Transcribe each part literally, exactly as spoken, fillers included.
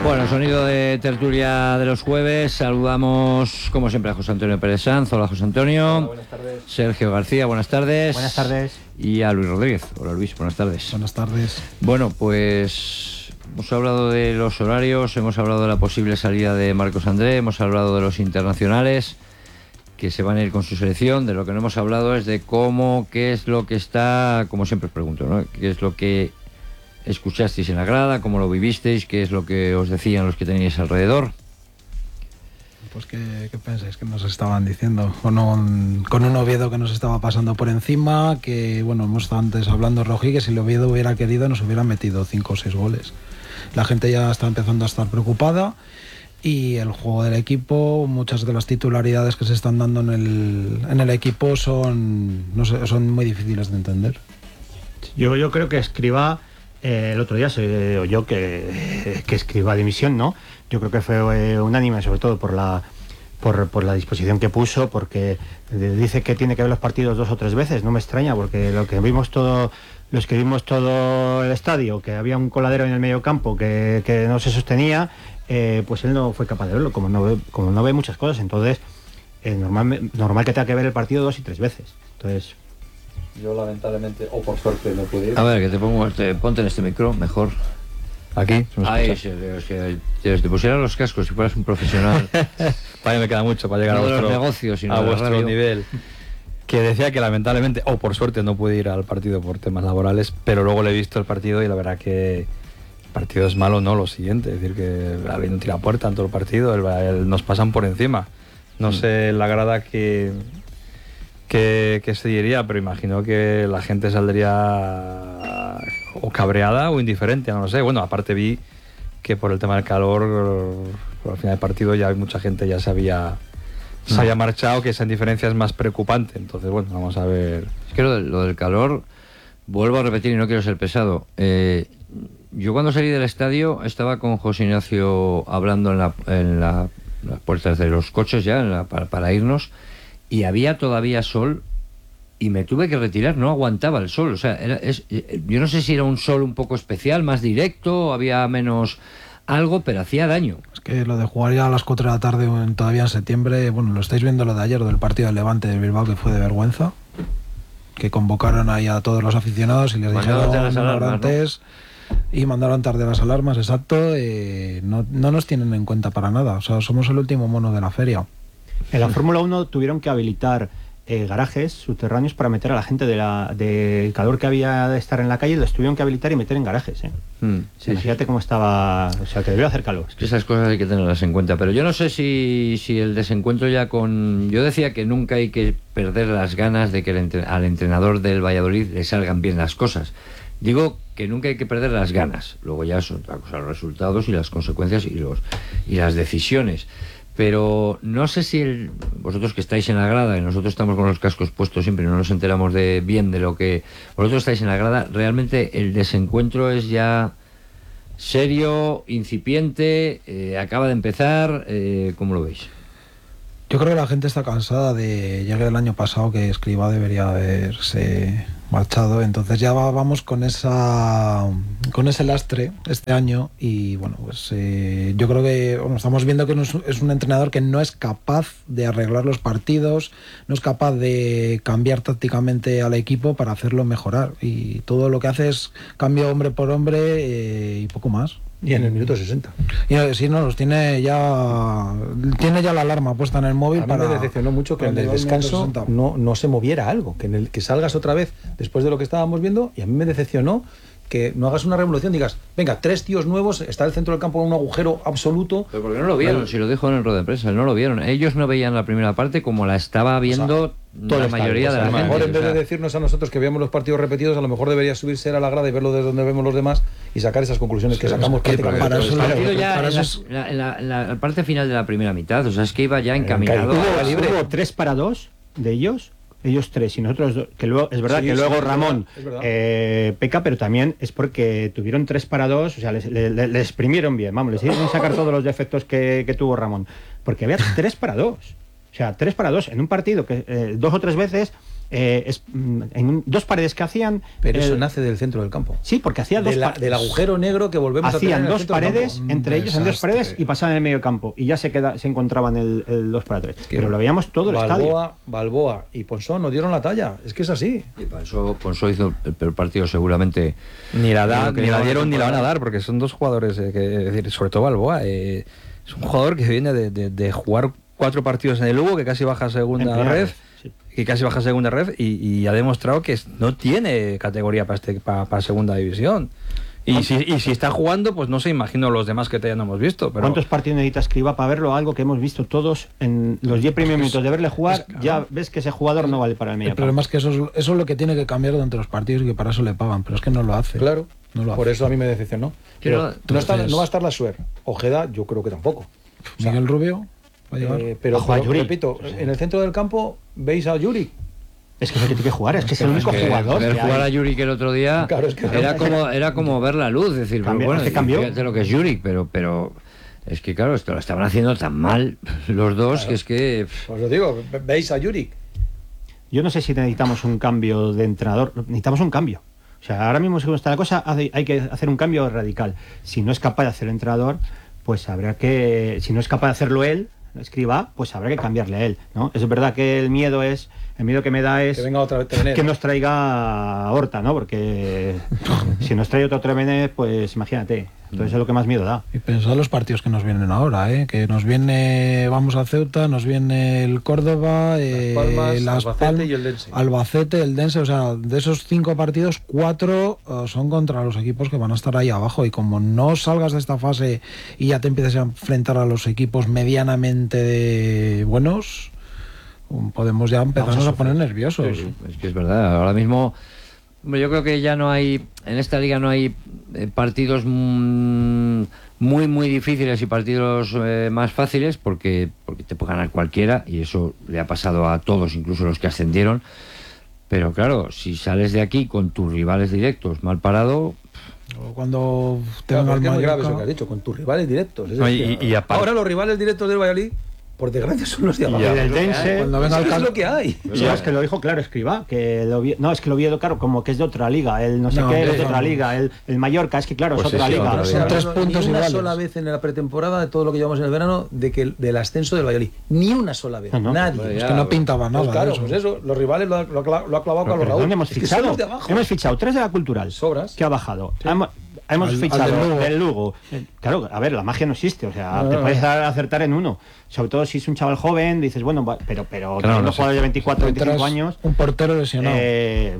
Bueno, sonido de tertulia de los jueves. Saludamos, como siempre, a José Antonio Pérez Sanz. Hola, José Antonio. Hola, buenas tardes. Sergio García, buenas tardes. Buenas tardes. Y a Luis Rodríguez. Hola, Luis, buenas tardes. Buenas tardes. Bueno, pues hemos hablado de los horarios, hemos hablado de la posible salida de Marcos André, hemos hablado de los internacionales que se van a ir con su selección. De lo que no hemos hablado es de cómo, qué es lo que está, como siempre os pregunto, ¿no? ¿Qué es lo que escuchasteis en la grada? ¿Cómo lo vivisteis? ¿Qué es lo que os decían los que teníais alrededor? Pues ¿qué, qué pensáis que nos estaban diciendo? Con un, con un Oviedo que nos estaba pasando por encima, que bueno, hemos estado antes hablando, Rojí, que si el Oviedo hubiera querido nos hubiera metido cinco o seis goles. La gente ya está empezando a estar preocupada y el juego del equipo, muchas de las titularidades que se están dando en el, en el equipo son, no sé, son muy difíciles de entender. Yo, yo creo que Escribá, eh, el otro día se oyó que, que Escribá dimisión, ¿no? Yo creo que fue eh, unánime, sobre todo por la por, por la disposición que puso, porque dice que tiene que ver los partidos dos o tres veces. No me extraña, porque lo que vimos todo, los que vimos todo el estadio, que había un coladero en el medio campo que, que no se sostenía, eh, pues él no fue capaz de verlo, como no ve, como no ve muchas cosas. Entonces, eh, normal, normal que tenga que ver el partido dos y tres veces. Entonces, yo lamentablemente, o por suerte, no pude ir. A ver, que te pongo, te, ponte en este micro, mejor. Aquí. Ahí, si te, te pusieran los cascos, si fueras un profesional. Para mí me queda mucho para llegar no a de vuestro, los negocios, sino a de la vuestro radio. nivel. Que decía que lamentablemente, o por suerte, no pude ir al partido por temas laborales, pero luego le he visto el partido y la verdad que el partido es malo, no lo siguiente. Es decir, que había un tirapuerta en todo el partido, el, el, nos pasan por encima. No mm. sé la grada que, que, que se diría, pero imagino que la gente saldría o cabreada o indiferente, no lo sé. Bueno, aparte vi que por el tema del calor, por al final del partido ya mucha gente ya se había, se había marchado, que esa indiferencia es más preocupante. Entonces, bueno, vamos a ver. Es que lo del, lo del calor, vuelvo a repetir y no quiero ser pesado. Eh, yo cuando salí del estadio estaba con José Ignacio hablando en, la, en la, las puertas de los coches ya en la, para, para irnos, y había todavía sol. Y me tuve que retirar, no aguantaba el sol. O sea, era, es, yo no sé si era un sol un poco especial, más directo, había menos algo, pero hacía daño. Es que lo de jugar ya a las cuatro de la tarde todavía en septiembre, bueno, lo estáis viendo lo de ayer del partido del Levante de Bilbao, que fue de vergüenza, que convocaron ahí a todos los aficionados y les mandaron dijeron las alarmas, antes, ¿no? Y mandaron tarde las alarmas, exacto. Eh, no, no nos tienen en cuenta para nada. O sea, somos el último mono de la feria. En la Fórmula uno tuvieron que habilitar Eh, garajes subterráneos para meter a la gente de la del calor que había de estar en la calle, los tuvieron que habilitar y meter en garajes, ¿eh? Mm, sí, Fíjate sí. cómo estaba, o sea, que debió hacer calor. Es que esas cosas hay que tenerlas en cuenta, pero yo no sé si, si el desencuentro ya con... Yo decía que nunca hay que perder las ganas de que el entre... al entrenador del Valladolid le salgan bien las cosas. Digo que nunca hay que perder las ganas, luego ya son otra cosa, los resultados y las consecuencias y, los, y las decisiones. Pero no sé si el, vosotros que estáis en la grada, y nosotros estamos con los cascos puestos siempre y no nos enteramos de bien de lo que vosotros estáis en la grada, realmente el desencuentro es ya serio, incipiente, eh, acaba de empezar, eh, ¿cómo lo veis? Yo creo que la gente está cansada de, ya que el año pasado que Escribá debería haberse marchado, entonces ya va, vamos con esa con ese lastre este año y bueno, pues eh, yo creo que bueno, estamos viendo que no es, es un entrenador que no es capaz de arreglar los partidos, no es capaz de cambiar tácticamente al equipo para hacerlo mejorar, y todo lo que hace es cambio hombre por hombre eh, y poco más. Y en el minuto sesenta. Y si no, los tiene ya tiene ya la alarma puesta en el móvil. A mí para, me decepcionó mucho que en el descanso no, no se moviera algo, que, en el, que salgas otra vez después de lo que estábamos viendo, y a mí me decepcionó que no hagas una revolución, digas, venga, tres tíos nuevos, está el centro del campo en un agujero absoluto. Pero porque no lo vieron, si lo dijo en el rueda de prensa, no lo vieron. Ellos no veían la primera parte como la estaba viendo, o sea, la mayoría de la gente. A lo mejor en vez o sea, de decirnos a nosotros que veamos los partidos repetidos, a lo mejor debería subirse a la grada y verlo desde donde vemos los demás y sacar esas conclusiones que sacamos que prácticamente. Para eso, partido ya para en, eso la, es... en, la, en la parte final de la primera mitad, o sea, es que iba ya encaminado. Hubo, hubo tres para dos de ellos. Ellos tres y nosotros dos, que luego es verdad sí, que sí, luego sí, Ramón es verdad. Eh, peca, pero también es porque tuvieron tres para dos, o sea, les, les, les exprimieron bien, vamos, les hicieron sacar todos los defectos que, que tuvo Ramón, porque había tres para dos, o sea, tres para dos en un partido que eh, dos o tres veces Eh, es, en un, dos paredes que hacían. Pero el, eso nace del centro del campo. Sí, porque hacían de dos la, del agujero negro que volvemos hacían a tener. Hacían dos paredes, entre ellos en dos paredes y pasaban en el medio campo. Y ya se queda, se encontraban el, el dos para tres. Pero lo veíamos todo el Balboa, estadio. Balboa y Ponsó nos dieron la talla. Es que es así. Y Ponsó, Ponsó hizo el peor partido seguramente. Ni la, da, ni la dieron ni la van a dar, dar, porque son dos jugadores, eh, que, es decir, sobre todo Balboa. Eh, es un jugador que viene de, de, de jugar cuatro partidos en el Lugo, que casi baja a segunda red. Sí. Que casi baja a segunda red y, y ha demostrado que no tiene categoría para este para, para segunda división. Y si, y si está jugando, pues no sé, imagino los demás que ya no hemos visto. Pero... ¿Cuántos partidos necesita Escribá para verlo? Algo que hemos visto todos en los diez primeros minutos de verle jugar, es, ya ves que ese jugador no vale para el medio. El problema es que eso es, eso es lo que tiene que cambiar durante los partidos y que para eso le pagan, pero es que no lo hace. Claro, no lo por hace. eso a mí me decepcionó. Pero no, entonces... no, está, no va a estar la Suer. Ojeda, yo creo que tampoco. O sea, Miguel Rubio va a llegar. Eh, pero, pero repito, sí. En el centro del campo veis a Yuri. Es que es el que tiene que jugar, es que es el único es que jugador. Ver que jugar hay. a Juric el otro día claro, es que era como era como ver la luz, es decir, Cambió, bueno, es que cambió. Fíjate lo que es Juric, pero pero es que claro, esto lo estaban haciendo tan mal los dos, claro. Que es que os lo digo, veis a Juric. Yo no sé si necesitamos un cambio de entrenador, necesitamos un cambio. O sea, ahora mismo según está la cosa, hay que hacer un cambio radical. Si no es capaz de hacer el entrenador, pues habrá que, si no es capaz de hacerlo él, Escribá, pues habrá que cambiarle a él, ¿no? Es verdad que el miedo es, el miedo que me da es que venga otra vez Trevenet, que nos traiga Horta, ¿no? Porque si nos trae otro Trevenet, pues imagínate. Entonces es lo que más miedo da. Y pensad los partidos que nos vienen ahora, ¿eh? Que nos viene, vamos a Ceuta, nos viene el Córdoba, eh, Las Palmas, Las Albacete Palmas, y el Dense. Albacete, el Dense, o sea, de esos cinco partidos, cuatro uh, son contra los equipos que van a estar ahí abajo. Y como no salgas de esta fase y ya te empieces a enfrentar a los equipos medianamente buenos, podemos ya empezarnos a, a poner nerviosos. Sí, es que es verdad, ahora mismo yo creo que ya no hay, en esta liga no hay eh, partidos mm, muy muy difíciles y partidos eh, más fáciles porque, porque te puede ganar cualquiera y eso le ha pasado a todos, incluso los que ascendieron, pero claro, si sales de aquí con tus rivales directos mal parado... Cuando te claro, van al es muy Mallorca... grave eso que has dicho, con tus rivales directos. Es no, y, decir, y, y aparte... ahora los rivales directos del Valladolid, por desgracia, son los de abajo. El Dense, cuando venga el es lo que hay. Sí, es que lo dijo claro Escribá, que lo vi, no, es que lo Oviedo, claro, como que es de otra liga, el no sé no, qué es de otra no. liga, el, el Mallorca, es que claro, pues es otra sí, liga. O sea, tres no, puntos ni una iguales. sola vez en la pretemporada de todo lo que llevamos en el verano de que del ascenso del Valladolid, ni una sola vez, no, no. Nadie. Pues es que no pintaba nada. Pues claro, eso. pues eso, los rivales lo ha, lo ha, lo ha clavado Carlos Raúl. Hemos es fichado, que de abajo. hemos fichado tres de la Cultural, sobras, que ha bajado. Sí. Hemos, hemos al, fichado al del, Lugo. del Lugo. Claro, a ver, la magia no existe, o sea, no, te no, puedes no. acertar en uno. Sobre todo si es un chaval joven, dices, bueno, pero pero claro, no, no jugadores de veinticuatro, veinticinco años. Un portero lesionado. Eh,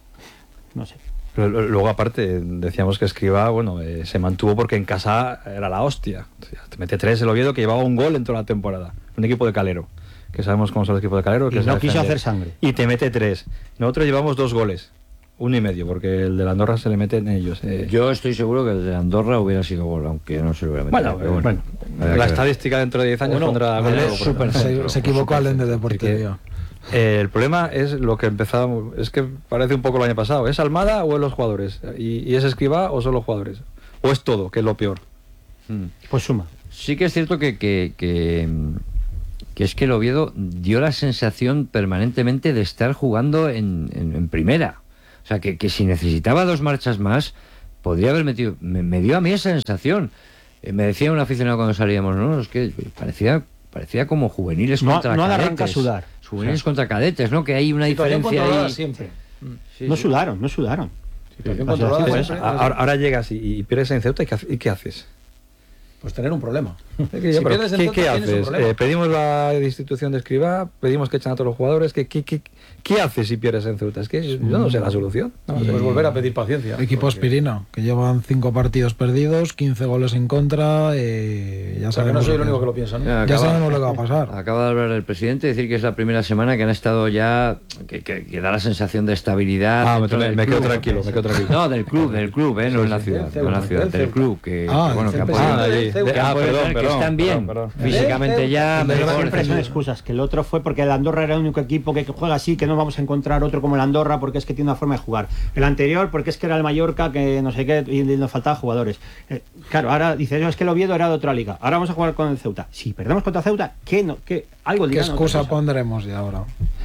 no sé. Pero luego, aparte, decíamos que Escribá, bueno, eh, se mantuvo porque en casa era la hostia. O sea, te mete tres el Oviedo, que llevaba un gol en toda la temporada. Un equipo de Calero, que sabemos cómo son los equipos de Calero. Que y no quiso hacer sangre. Y te mete tres. Nosotros llevamos dos goles. Uno y medio, porque el de la Andorra se le mete en ellos. Eh. Yo estoy seguro que el de la Andorra hubiera sido gol, aunque no se lo hubiera metido. Bueno, bueno, bueno la estadística dentro de diez años bueno, pondrá gol. Super se, se equivocó al ende de portería. Eh, el problema es lo que empezábamos, es que parece un poco el año pasado. ¿Es Almada o es los jugadores? ¿Y, y es Escribá o son los jugadores? ¿O es todo, que es lo peor? Hmm. Pues suma. Sí que es cierto que, que, que, que es que el Oviedo dio la sensación permanentemente de estar jugando en, en, en primera. O sea, que, que si necesitaba dos marchas más, podría haber metido... Me, me dio a mí esa sensación. Eh, me decía un aficionado cuando salíamos, no, es que parecía parecía como juveniles no, contra no cadetes. No arranca a sudar. Juveniles sí. contra cadetes, ¿no? Que hay una diferencia ahí. Siempre. Sí, no sí. sudaron, no sudaron. Sí, siempre, ahora, ahora llegas y, y pierdes en Ceuta, ¿y qué haces? Pues tener un problema. Es que si ¿qué, ¿qué, ¿qué haces? Eh, pedimos la destitución de Escribá, pedimos que echen a todos los jugadores. ¿Qué, qué, qué, qué haces si pierdes en Ceuta? Es que yo no sé la solución. No, pues volver a pedir paciencia. Equipo porque... aspirina, que llevan cinco partidos perdidos, quince goles en contra. Eh, ya sabemos. Que no soy el único que lo piensa, ¿no? Ya, acaba, ya sabemos lo que va a pasar. Acaba de hablar el presidente, decir que es la primera semana que han estado ya, que, que, que da la sensación de estabilidad. Ah, me, me quedo tranquilo, me quedo tranquilo. No, del club, del club, eh, no en la ciudad, no en la ciudad, del club, que, ah, que bueno, que han podido. Que están bien, perdón, perdón. Físicamente ya mejor. Siempre son excusas, que el otro fue porque el Andorra era el único equipo que juega así, que no vamos a encontrar otro como el Andorra porque es que tiene una forma de jugar. El anterior porque es que era el Mallorca, que no sé qué, y nos faltaban jugadores. Eh, claro, ahora dice, no, es que el Oviedo era de otra liga, ahora vamos a jugar con el Ceuta. Si perdemos contra Ceuta, ¿qué no? ¿Qué? Algo ¿Qué excusa pondremos de ahora?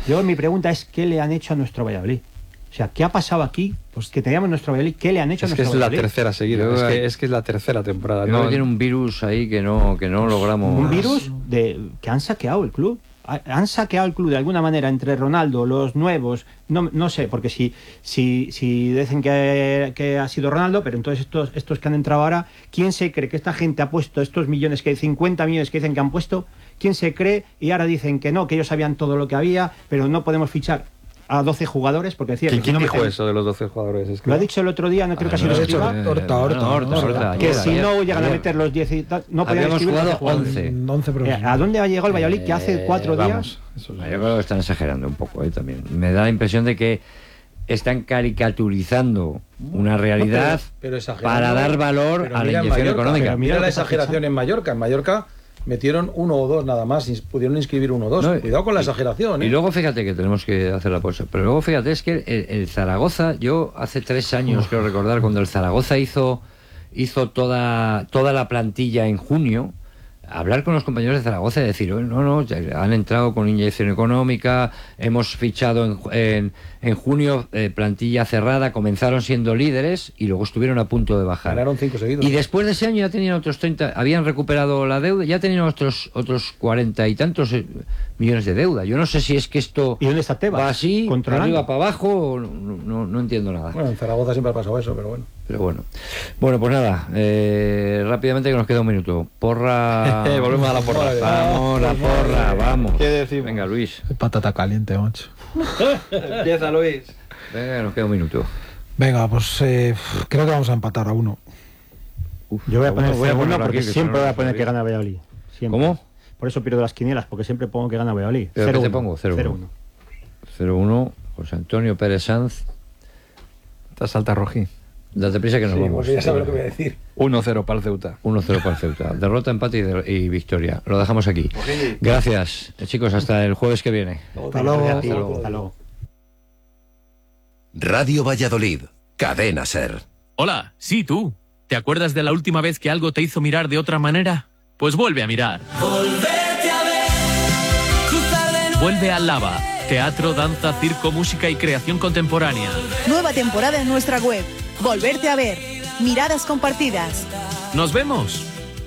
Yo mi pregunta es, ¿qué le han hecho a nuestro Valladolid? O sea, ¿qué ha pasado aquí? Pues que teníamos nuestro Valladolid, ¿qué le han hecho a Es que nuestro es la Valladolid? tercera seguida, es que, es que es la tercera temporada. No, No, tiene un virus ahí que no, que no logramos. Un virus de que han saqueado el club. Ha- Han saqueado el club de alguna manera entre Ronaldo, los nuevos, no, no sé, porque si, si, si dicen que, que ha sido Ronaldo, pero entonces estos, estos que han entrado ahora, ¿quién se cree que esta gente ha puesto estos millones, que cincuenta millones que dicen que han puesto? ¿Quién se cree? Y ahora dicen que no, que ellos sabían todo lo que había, pero no podemos fichar a doce jugadores, porque decía ¿Quién, que si quién no dijo meten- eso de los doce jugadores? Es que Lo ha dicho el otro día, no creo que ha sido Ah, no, Escribá, eh, Horta, Horta, no, Horta, ¿no? Horta, que ayer, si no ayer, llegan a ayer. meter los diez y tal, no podían Habíamos escribir jugado doce jugadores. once. once Eh, profesionales. ¿A dónde ha llegado el Valladolid que hace cuatro Eh, días? vamos, eso es- Yo creo que están exagerando un poco, ¿eh? También. Me da la impresión de que están caricaturizando una realidad pero- pero exagerando, para dar valor pero a la mira en inyección Mallorca, económica. pero mira Mira la lo que exageración en Mallorca. En Mallorca metieron uno o dos nada más, ins- pudieron inscribir uno o dos. No, Cuidado con la y- exageración. ¿eh? Y luego fíjate que tenemos que hacer la pausa. Pero luego fíjate, es que el, el Zaragoza, yo hace tres años, creo recordar, cuando el Zaragoza hizo, hizo toda, toda la plantilla en junio, hablar con los compañeros de Zaragoza y decir, "Oh, no, no, ya han entrado con inyección económica, hemos fichado en, en, en junio eh, plantilla cerrada, comenzaron siendo líderes y luego estuvieron a punto de bajar. Ganaron cinco seguidos. Y después de ese año ya tenían otros treinta, habían recuperado la deuda, ya tenían otros otros cuarenta y tantos eh, millones de deuda. Yo no sé si es que esto ¿Y dónde está Tebas? va así, para Controlando. arriba, para abajo, o no, no, no entiendo nada. Bueno, en Zaragoza siempre ha pasado eso, pero bueno. Pero bueno. Bueno, pues nada, eh, rápidamente que nos queda un minuto. Porra. Volvemos a la porra. Vamos, la porra, vamos. ¿Qué decimos? Venga, Luis. Patata caliente, macho. Empieza, Luis. Venga, nos queda un minuto. Venga, pues eh, creo que vamos a empatar a uno. Yo voy a poner voy a cero uno ponerlo porque aquí, que siempre si no, voy a no poner sabía. que gana Valladolid. Siempre. ¿Cómo? Por eso pierdo las quinielas, porque siempre pongo que gana Valladolid. ¿Pero qué cero te uno. pongo? cero uno. cero uno. cero uno, José Antonio Pérez Sanz. Te salta Rojí. Date prisa que nos Sí, vamos. porque ya sabes lo que voy a decir. uno cero para el Ceuta. uno cero para el Ceuta. Derrota, empate y, de- y victoria. Lo dejamos aquí. Gracias, eh, chicos. Hasta el jueves que viene. Hasta luego. Hasta luego. Hasta luego. Radio Valladolid, Cadena Ser. Hola, sí, tú. ¿Te acuerdas de la última vez que algo te hizo mirar de otra manera? Pues vuelve a mirar. Vuelve a Lava. Teatro, danza, circo, música y creación contemporánea. Nueva temporada en nuestra web. Volverte a ver. Miradas compartidas. ¡Nos vemos!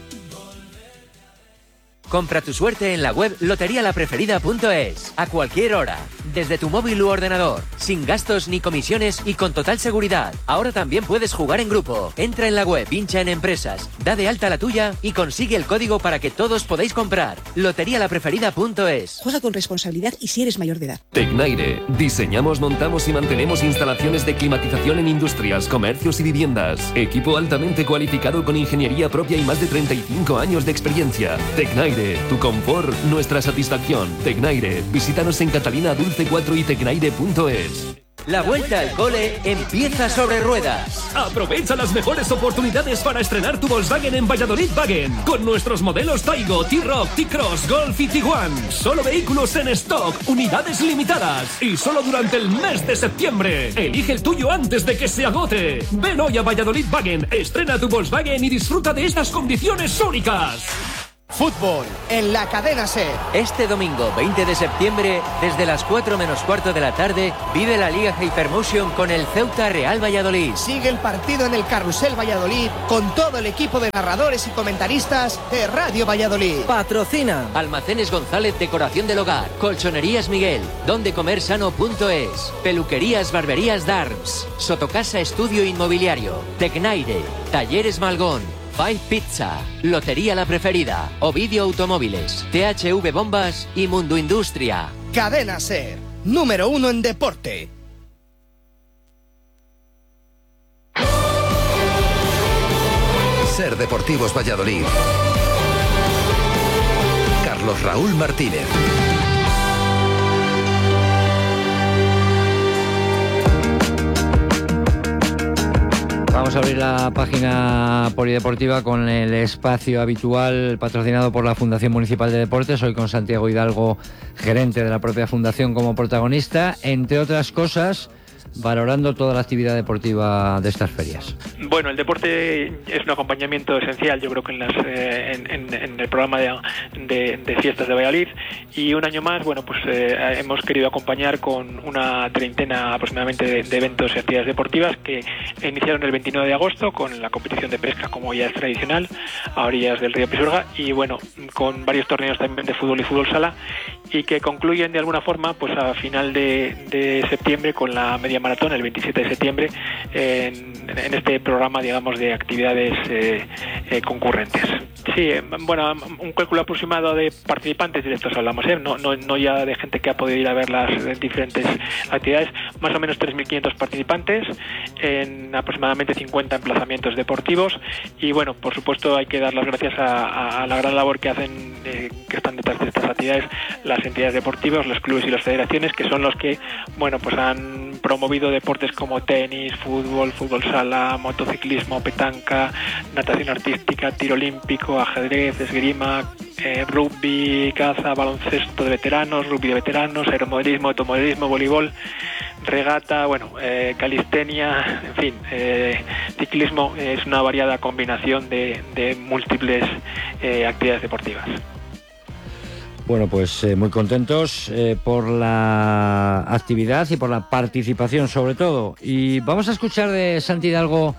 Compra tu suerte en la web lotería la preferida punto es. A cualquier hora, desde tu móvil u ordenador, sin gastos ni comisiones y con total seguridad. Ahora también puedes jugar en grupo. Entra en la web, pincha en empresas, da de alta la tuya y consigue el código para que todos podáis comprar. lotería la preferida punto es. Juega con responsabilidad y si eres mayor de edad. Tecnaire. Diseñamos, montamos y mantenemos instalaciones de climatización en industrias, comercios y viviendas. Equipo altamente cualificado con ingeniería propia y más de treinta y cinco años de experiencia. Tecnaire. Tu confort, nuestra satisfacción. Tecnaire. Visítanos en Catalina Dulce cuatro y tecnaire punto es. La vuelta al cole empieza sobre ruedas. Aprovecha las mejores oportunidades para estrenar tu Volkswagen en Valladolid Wagen. Con nuestros modelos Taigo, T-Rock, T-Cross, Golf y Tiguan. Solo vehículos en stock, unidades limitadas. Y solo durante el mes de septiembre. Elige el tuyo antes de que se agote. Ven hoy a Valladolid Wagen, estrena tu Volkswagen y disfruta de estas condiciones únicas. Fútbol en la Cadena Ser. Este domingo veinte de septiembre, desde las cuatro menos cuarto de la tarde, vive la Liga Hypermotion con el Ceuta Real Valladolid. Sigue el partido en el Carrusel Valladolid con todo el equipo de narradores y comentaristas de Radio Valladolid. Patrocina Almacenes González Decoración del Hogar, Colchonerías Miguel, dondecomersano punto es, Peluquerías Barberías Darms, Sotocasa Estudio Inmobiliario, Tecnaire, Talleres Malgón, Five Pizza, Lotería La Preferida, Ovidio Automóviles, T H V Bombas y Mundo Industria. Cadena Ser, número uno en deporte. Ser Deportivos Valladolid. Carlos Raúl Martínez. Vamos a abrir la página polideportiva con el espacio habitual patrocinado por la Fundación Municipal de Deportes. Hoy con Santiago Hidalgo, gerente de la propia fundación, como protagonista. Entre otras cosas, valorando toda la actividad deportiva de estas ferias? Bueno, el deporte es un acompañamiento esencial, yo creo que en, las, eh, en, en, en el programa de, de, de fiestas de Valladolid, y un año más, bueno, pues eh, hemos querido acompañar con una treintena aproximadamente de, de eventos y actividades deportivas que iniciaron el veintinueve de agosto con la competición de pesca, como ya es tradicional, a orillas del río Pisuerga, y bueno, con varios torneos también de fútbol y fútbol sala, y que concluyen de alguna forma pues a final de, de septiembre con la media maratón, el veintisiete de septiembre, en, en este programa, digamos, de actividades eh, eh, concurrentes. Sí, bueno, un cálculo aproximado de participantes directos hablamos, ¿eh? no, no, no ya de gente que ha podido ir a ver las diferentes actividades, más o menos tres mil quinientos participantes en aproximadamente cincuenta emplazamientos deportivos, y bueno, por supuesto hay que dar las gracias a, a, a la gran labor que hacen, eh, que están detrás de estas actividades, las entidades deportivas, los clubes y las federaciones, que son los que, bueno, pues han promovido deportes como tenis, fútbol, fútbol sala, motociclismo, petanca, natación artística, tiro olímpico, ajedrez, esgrima, eh, rugby, caza, baloncesto de veteranos, rugby de veteranos, aeromodelismo, automodelismo, voleibol, regata, bueno, eh, calistenia, en fin, eh, ciclismo. Es una variada combinación de, de múltiples eh, actividades deportivas. Bueno, pues eh, muy contentos eh, por la actividad y por la participación sobre todo. Y vamos a escuchar de Santi Hidalgo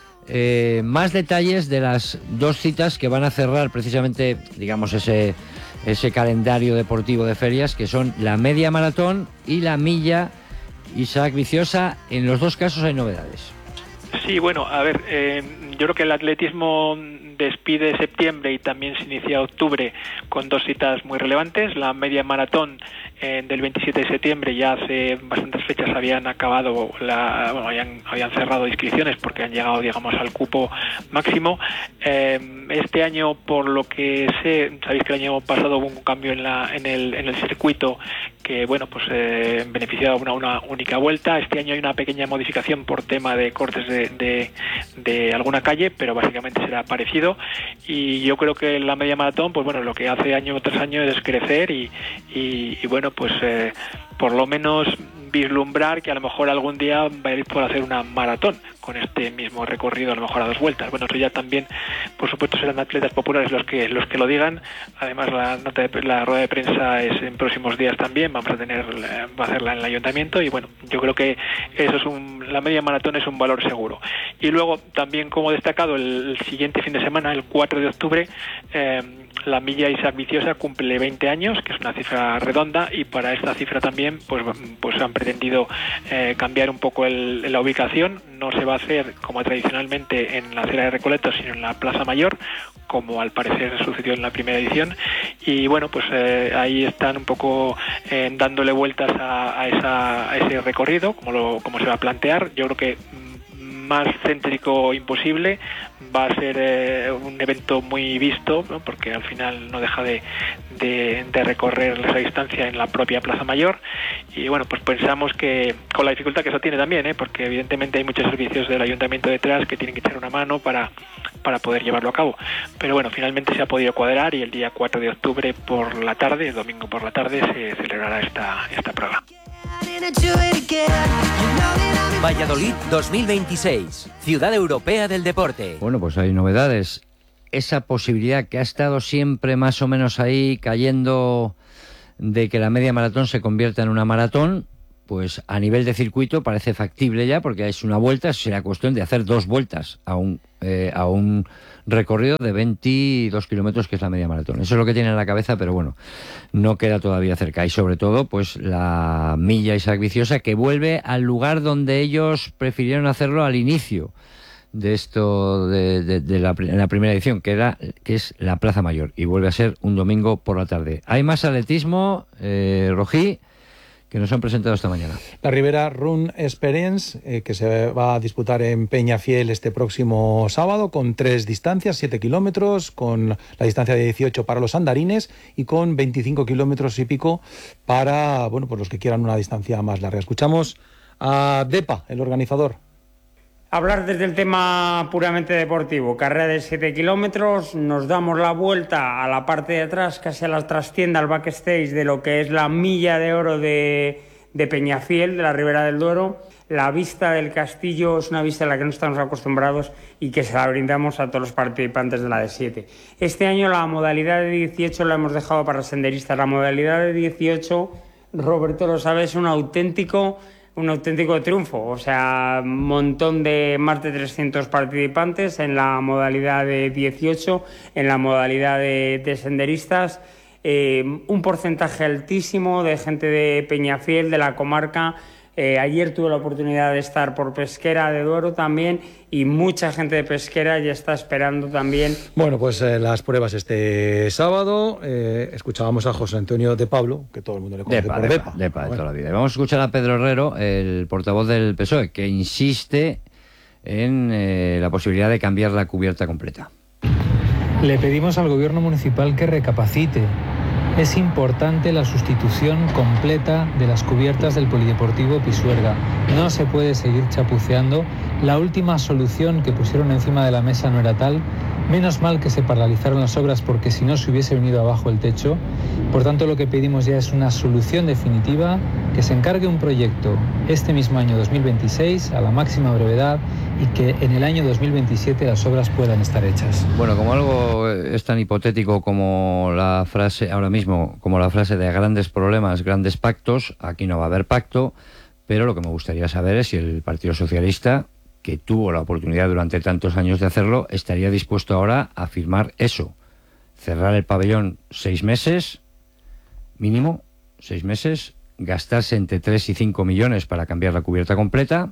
eh, más detalles de las dos citas que van a cerrar precisamente, digamos, ese, ese calendario deportivo de ferias, que son la media maratón y la milla Isaac Viciosa. En los dos casos hay novedades. Sí, bueno, a ver, eh, yo creo que el atletismo despide septiembre y también se inicia octubre con dos citas muy relevantes. La media maratón eh, del veintisiete de septiembre, ya hace bastantes fechas habían acabado, la, bueno, habían, habían cerrado inscripciones porque han llegado, digamos, al cupo máximo. Eh, este año, por lo que sé, sabéis que el año pasado hubo un cambio en, la, en, el, en el circuito que, bueno, pues eh, beneficiaba una, una única vuelta. Este año hay una pequeña modificación por tema de cortes de, de, de alguna calle, pero básicamente será parecido. Y yo creo que la media maratón, pues bueno, lo que hace año tras año es crecer y, y, y bueno, pues eh, por lo menos vislumbrar que a lo mejor algún día va a ir por hacer una maratón con este mismo recorrido, a lo mejor a dos vueltas. Bueno, eso ya también, por supuesto, serán atletas populares los que los que lo digan. Además, la nota de, la rueda de prensa es en próximos días también, vamos a tener, va a hacerla en el ayuntamiento, y bueno, yo creo que eso es un, la media maratón es un valor seguro. Y luego, también como destacado, el, el siguiente fin de semana, el cuatro de octubre, eh, la milla Isaac Viciosa cumple veinte años, que es una cifra redonda, y para esta cifra también pues, pues han pretendido eh, cambiar un poco el, la ubicación. No se va a hacer como tradicionalmente en la acera de Recoletos, sino en la Plaza Mayor, como al parecer sucedió en la primera edición. Y bueno, pues eh, ahí están un poco eh, dándole vueltas a, a, esa, a ese recorrido, como, lo, como se va a plantear. Yo creo que más céntrico imposible, va a ser eh, un evento muy visto, ¿no? Porque al final no deja de, de, de recorrer esa distancia en la propia Plaza Mayor, y bueno, pues pensamos que con la dificultad que eso tiene también, ¿eh? Porque evidentemente hay muchos servicios del ayuntamiento detrás que tienen que echar una mano para, para poder llevarlo a cabo, pero bueno, finalmente se ha podido cuadrar, y el día cuatro de octubre por la tarde, el domingo por la tarde, se celebrará esta, esta prueba. Valladolid dos mil veintiséis, Ciudad Europea del Deporte. Bueno, pues hay novedades. Esa posibilidad que ha estado siempre más o menos ahí cayendo de que la media maratón se convierta en una maratón, pues a nivel de circuito parece factible ya, porque es una vuelta, será cuestión de hacer dos vueltas a un, eh, a un recorrido de veintidós kilómetros, que es la media maratón. Eso es lo que tiene en la cabeza, pero bueno, no queda todavía cerca. Y sobre todo, pues la milla Isaac Viciosa, que vuelve al lugar donde ellos prefirieron hacerlo al inicio de esto, de, de, de la, en la primera edición, que era que es la Plaza Mayor, y vuelve a ser un domingo por la tarde. Hay más atletismo, eh, Rojí, que nos han presentado esta mañana. La Ribera Run Experience, eh, que se va a disputar en Peñafiel este próximo sábado, con tres distancias, siete kilómetros, con la distancia de dieciocho para los andarines y con veinticinco kilómetros y pico para, bueno, pues los que quieran una distancia más larga. Escuchamos a Depa, el organizador. Hablar desde el tema puramente deportivo, carrera de siete kilómetros, nos damos la vuelta a la parte de atrás, casi a la trastienda, al backstage de lo que es la milla de oro de, de Peñafiel, de la Ribera del Duero. La vista del castillo es una vista a la que no estamos acostumbrados y que se la brindamos a todos los participantes de la D siete. Este año la modalidad de dieciocho la hemos dejado para senderistas. La modalidad de dieciocho, Roberto lo sabe, es un auténtico, un auténtico triunfo. O sea, un montón de más de trescientos participantes en la modalidad de dieciocho, en la modalidad de, de senderistas. Eh, un porcentaje altísimo de gente de Peñafiel, de la comarca. Eh, ayer tuve la oportunidad de estar por Pesquera de Duero también y mucha gente de Pesquera ya está esperando también. Bueno, pues eh, las pruebas este sábado. Eh, escuchábamos a José Antonio de Pablo, que todo el mundo le conoce Depa, por Depa, Depa. Depa de Bueno. toda la vida. Vamos a escuchar a Pedro Herrero, el portavoz del P S O E, que insiste en eh, la posibilidad de cambiar la cubierta completa. Le pedimos al gobierno municipal que recapacite. Es importante la sustitución completa de las cubiertas del Polideportivo Pisuerga. No se puede seguir chapuceando. La última solución que pusieron encima de la mesa no era tal. Menos mal que se paralizaron las obras porque si no se hubiese venido abajo el techo. Por tanto, lo que pedimos ya es una solución definitiva, que se encargue un proyecto este mismo año dos mil veintiséis a la máxima brevedad y que en el año dos mil veintisiete las obras puedan estar hechas. Bueno, como algo es tan hipotético como la frase, ahora mismo, como la frase de grandes problemas, grandes pactos, aquí no va a haber pacto, pero lo que me gustaría saber es si el Partido Socialista, que tuvo la oportunidad durante tantos años de hacerlo, estaría dispuesto ahora a firmar eso. Cerrar el pabellón seis meses, mínimo, seis meses, gastarse entre tres y cinco millones para cambiar la cubierta completa,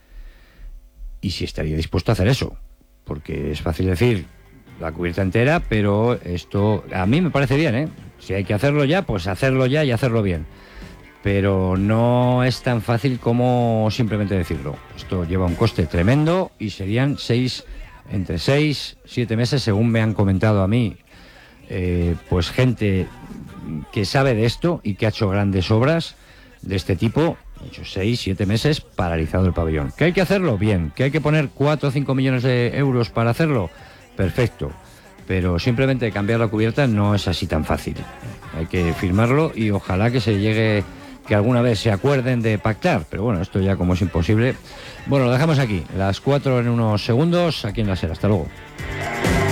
y si estaría dispuesto a hacer eso. Porque es fácil decir la cubierta entera, pero esto a mí me parece bien, ¿eh? Si hay que hacerlo ya, pues hacerlo ya y hacerlo bien. Pero no es tan fácil como simplemente decirlo. Esto lleva un coste tremendo y serían seis, entre seis, siete meses, según me han comentado a mí, eh, pues gente que sabe de esto y que ha hecho grandes obras de este tipo. Ha hecho seis, siete meses paralizado el pabellón. ¿Que hay que hacerlo? Bien. ¿Que hay que poner cuatro o cinco millones de euros para hacerlo? Perfecto. Pero simplemente cambiar la cubierta no es así tan fácil. Hay que firmarlo y ojalá que se llegue, que alguna vez se acuerden de pactar. Pero bueno, esto ya como es imposible. Bueno, lo dejamos aquí. Las cuatro en unos segundos, aquí en la SER. Hasta luego.